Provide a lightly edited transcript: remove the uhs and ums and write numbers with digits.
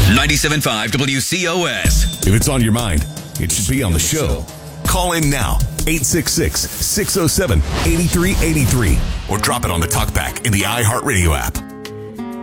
97.5 WCOS. If it's on your mind, it should be on the show. Call in now, 866-607-8383, or drop it on the talkback in the iHeartRadio app.